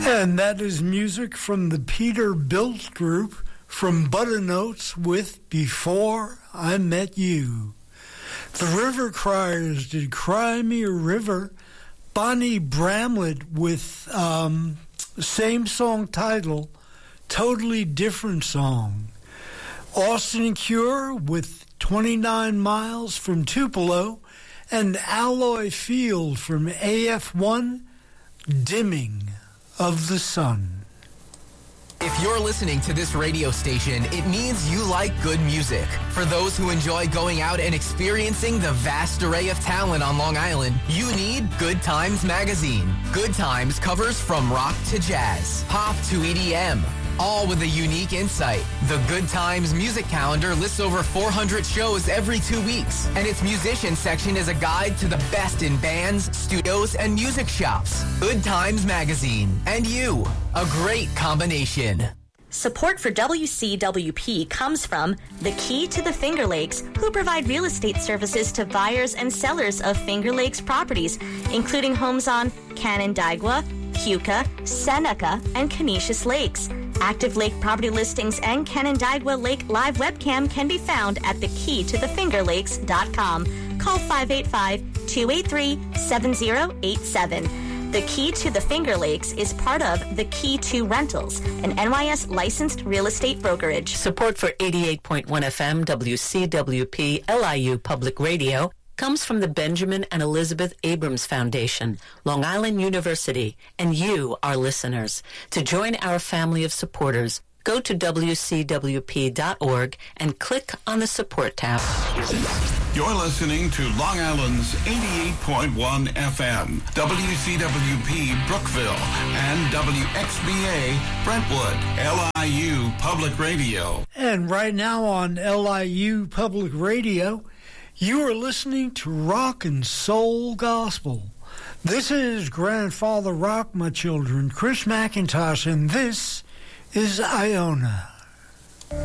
And that is music from the Peterbilt Group from Butternotes with Before I Met You. The River Criers did Cry Me a River. Bonnie Bramlett with same song title, totally different song. Austin Cure with 29 Miles from Tupelo, and Alloy Field from AF1, Dimming of the Sun. If you're listening to this radio station, it means you like good music. For those who enjoy going out and experiencing the vast array of talent on Long Island, you need Good Times Magazine. Good Times covers from rock to jazz, pop to EDM, all with a unique insight. The Good Times music calendar lists over 400 shows every 2 weeks, and its musician section is a guide to the best in bands, studios, and music shops. Good Times Magazine. And you. A great combination. Support for WCWP comes from The Key to the Finger Lakes, who provide real estate services to buyers and sellers of Finger Lakes properties, including homes on Canandaigua, Keuka, Seneca, and Canisius Lakes. Active lake property listings and Canandaigua Lake live webcam can be found at thekeytothefingerlakes.com. Call 585-283-7087. The Key to the Finger Lakes is part of The Key to Rentals, an NYS licensed real estate brokerage. Support for 88.1 FM WCWP LIU Public Radio comes from the Benjamin and Elizabeth Abrams Foundation, Long Island University, and you, our listeners. To join our family of supporters, go to WCWP.org and click on the Support tab. You're listening to Long Island's 88.1 FM, WCWP Brookville, and WXBA Brentwood, LIU Public Radio. And right now on LIU Public Radio, you are listening to Rock and Soul Gospel. This is Grandfather Rock, my children, Chris McIntosh, and this is Iona.